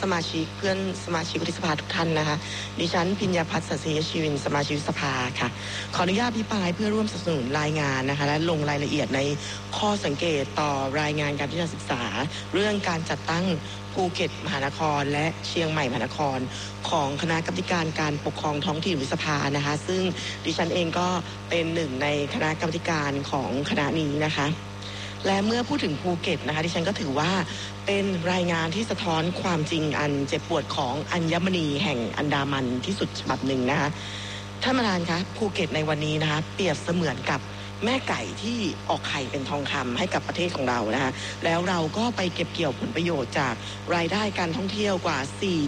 สมาชิกเพื่อนสมาชิกวุฒิสภาทุกท่านนะคะดิฉันพิญญาภัส ศรีชีวินสมาชิกวุฒิสภาค่ะขออนุญาตอภิปรายเพื่อร่วมสนับสนุนรายงานนะคะและลงรายละเอียดในข้อสังเกตต่อรายงานการพิจารณาศึกษาเรื่องการจัดตั้งภูเก็ตมหานครและเชียงใหม่มหานครของคณะกรรมการการปกครองท้องถิ่นวุฒิสภานะคะซึ่งดิฉันเองก็เป็นหนึ่งในคณะกรรมการของคณะนี้นะคะและเมื่อพูดถึงภูเก็ตนะคะดิฉันก็ถือว่าเป็นรายงานที่สะท้อนความจริงอันเจ็บปวดของอัญมณีแห่งอันดามันที่สุดฉบับหนึ่งนะคะท่านประธานคะภูเก็ตในวันนี้นะคะเปรียบเสมือนกับแม่ไก่ที่ออกไข่เป็นทองคำให้กับประเทศของเรานะคะแล้วเราก็ไปเก็บเกี่ยวผลประโยชน์จากรายได้การท่องเที่ยวกว่า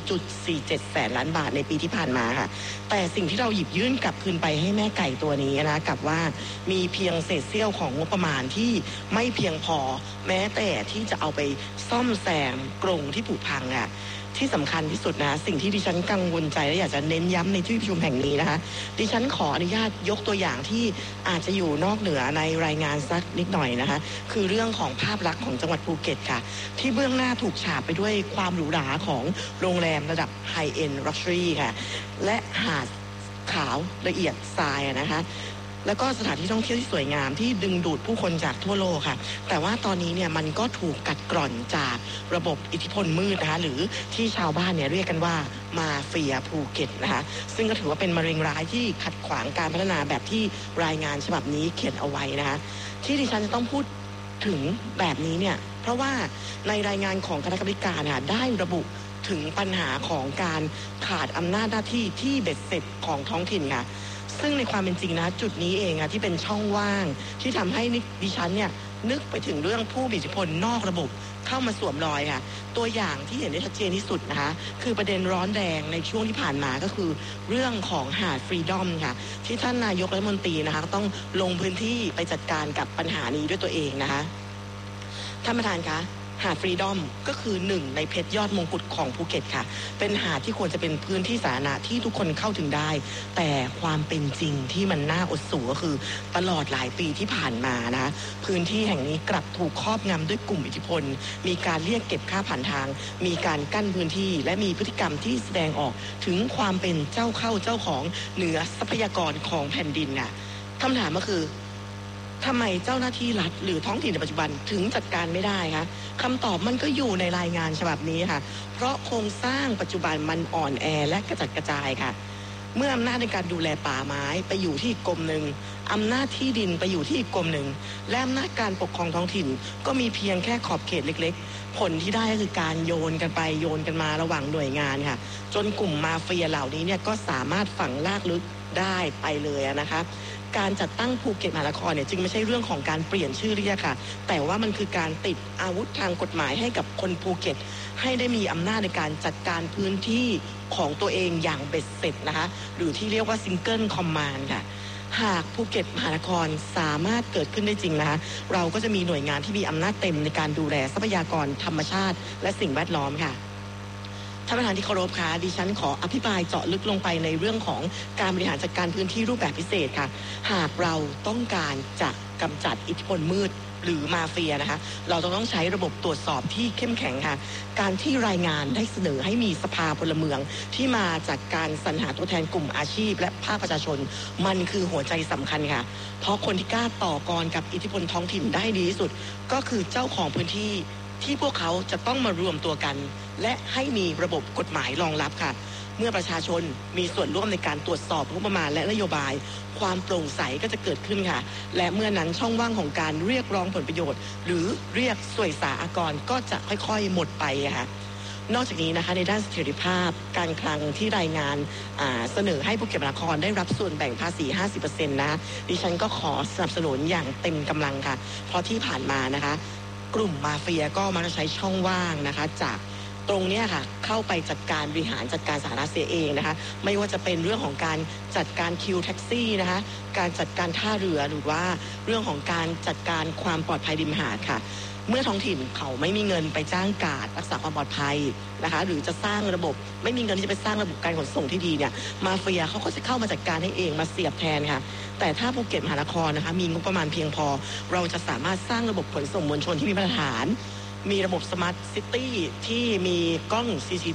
4.47 แสนล้านบาทในปีที่ผ่านมาค่ะแต่สิ่งที่เราหยิบยื่นกลับคืนไปให้แม่ไก่ตัวนี้นะกับว่ามีเพียงเศษเสี้ยวของงบประมาณที่ไม่เพียงพอแม้แต่ที่จะเอาไปซ่อมแซมกรงที่ผุพังอ่ะที่สำคัญที่สุดนะสิ่งที่ดิฉันกังวลใจและอยากจะเน้นย้ำในที่ประชุมแห่งนี้นะคะดิฉันขออนุญาตยกตัวอย่างที่อาจจะอยู่นอกเหนือในรายงานสักนิดหน่อยนะคะคือเรื่องของภาพลักษณ์ของจังหวัดภูเก็ตค่ะที่เบื้องหน้าถูกฉาบไปด้วยความหรูหราของโรงแรมระดับไฮเอ็นด์ลักชัวรี่ค่ะและหาดขาวละเอียดทรายนะคะแล้วก็สถานที่ท่องเที่ยวที่สวยงามที่ดึงดูดผู้คนจากทั่วโลกค่ะแต่ว่าตอนนี้เนี่ยมันก็ถูกกัดกร่อนจากระบบอิทธิพลมืดนะคะหรือที่ชาวบ้านเนี่ยเรียกกันว่ามาเฟียภูเก็ตนะคะซึ่งก็ถือว่าเป็นมะเร็งร้ายที่ขัดขวางการพัฒนาแบบที่รายงานฉบับนี้เขียนเอาไว้นะคะที่ดิฉันจะต้องพูดถึงแบบนี้เนี่ยเพราะว่าในรายงานของคณะกรรมการค่ะได้ระบุถึงปัญหาของการขาดอำนาจหน้าที่ที่เบ็ดเสร็จของท้องถิ่นค่ะซึ่งในความเป็นจริงนะจุดนี้เองอะที่เป็นช่องว่างที่ทำให้ดิฉันเนี่ยนึกไปถึงเรื่องผู้มีอิทธิพลนอกระบบเข้ามาสวมรอยค่ะตัวอย่างที่เห็นได้ชัดเจนที่สุดนะคะคือประเด็นร้อนแรงในช่วงที่ผ่านมาก็คือเรื่องของหาดฟรีดอมค่ะที่ท่านนายกรัฐมนตรีนะคะต้องลงพื้นที่ไปจัดการกับปัญหานี้ด้วยตัวเองนะคะท่านประธานคะหาดฟรีดอมก็คือหนึ่งในเพชรยอดมงกุฎของภูเก็ตค่ะเป็นหาดที่ควรจะเป็นพื้นที่สาธารณะที่ทุกคนเข้าถึงได้แต่ความเป็นจริงที่มันน่าอดสูก็คือตลอดหลายปีที่ผ่านมานะพื้นที่แห่งนี้กลับถูกครอบงำด้วยกลุ่มอิทธิพลมีการเรียกเก็บค่าผ่านทางมีการกั้นพื้นที่และมีพฤติกรรมที่แสดงออกถึงความเป็นเจ้าเข้าเจ้าของเหนือทรัพยากรของแผ่นดินน่ะคำถามก็คือทำไมเจ้าหน้าที่รัฐหรือท้องถิ่นในปัจจุบันถึงจัดการไม่ได้คะคำตอบมันก็อยู่ในรายงานฉบับนี้ค่ะเพราะโครงสร้างปัจจุบันมันอ่อนแอและกระจัดกระจายค่ะเมื่ออำนาจในการดูแลป่าไม้ไปอยู่ที่กรมหนึ่งอำนาจที่ดินไปอยู่ที่อีกกรมหนึ่งและอำนาจการปกครองท้องถิ่นก็มีเพียงแค่ขอบเขตเล็กๆผลที่ได้ก็คือการโยนกันไปโยนกันมาระหว่างหน่วยงานค่ะจนกลุ่มมาเฟียเหล่านี้เนี่ยก็สามารถฝังรากลึกได้ไปเลยนะคะการจัดตั้งภูเก็ตมหานครเนี่ยจึงไม่ใช่เรื่องของการเปลี่ยนชื่อเรียกค่ะแต่ว่ามันคือการติดอาวุธทางกฎหมายให้กับคนภูเก็ตให้ได้มีอำนาจในการจัดการพื้นที่ของตัวเองอย่างเบ็ดเสร็จนะคะหรือที่เรียกว่าซิงเกิลคอมมานด์ค่ะหากภูเก็ตมหานครสามารถเกิดขึ้นได้จริงนะคะเราก็จะมีหน่วยงานที่มีอำนาจเต็มในการดูแลทรัพยากรธรรมชาติและสิ่งแวดล้อมค่ะท่านประธานที่เคารพค่ะดิฉันขออภิปรายเจาะลึกลงไปในเรื่องของการบริหารจัดการพื้นที่รูปแบบพิเศษค่ะหากเราต้องการจะกำจัดอิทธิพลมืดหรือมาเฟียนะคะเราต้องใช้ระบบตรวจสอบที่เข้มแข็งค่ะการที่รายงานได้เสนอให้มีสภาพลเมืองที่มาจากการสรรหาตัวแทนกลุ่มอาชีพและภาคประชาชนมันคือหัวใจสำคัญค่ะเพราะคนที่กล้าต่อกรกับอิทธิพลท้องถิ่นได้ดีที่สุดก็คือเจ้าของพื้นที่ที่พวกเขาจะต้องมารวมตัวกันและให้มีระบบกฎหมายรองรับค่ะเมื่อประชาชนมีส่วนร่วมในการตรวจสอบงบประมาณและนโยบายความโปร่งใสก็จะเกิดขึ้นค่ะและเมื่อนั้นช่องว่างของการเรียกร้องผลประโยชน์หรือเรียกสวยสาอากรก็จะค่อยๆหมดไปค่ะนอกจากนี้นะคะในด้านเสถียรภาพการคลังที่รายงานเสนอให้ภูเก็ตมหานครได้รับส่วนแบ่งภาษี 50% นะดิฉันก็ขอสนับสนุนอย่างเต็มกำลังค่ะเพราะที่ผ่านมานะคะกลุ่มมาเฟียก็มักจะใช้ช่องว่างนะคะจากตรงนี้ค่ะเข้าไปจัดการบริหารจัดการสาธารณะเสียเองนะคะไม่ว่าจะเป็นเรื่องของการจัดการคิวแท็กซี่นะคะการจัดการท่าเรือหรือว่าเรื่องของการจัดการความปลอดภัยริมหาดค่ะเมื่อท้องถิ่นเขาไม่มีเงินไปจ้างการ์ดรักษาความปลอดภัยนะคะหรือจะสร้างระบบไม่มีเงินที่จะไปสร้างระบบการขนส่งที่ดีเนี่ยมาเฟียเขาก็จะเข้ามาจัดการให้เองมาเสียบแทนค่ะแต่ถ้าภูเก็ตมหานครนะคะมีงบประมาณเพียงพอเราจะสามารถสร้างระบบขนส่งมวลชนที่มีมาตรฐานมีระบบสมาร์ทซิตี้ที่มีกล้อง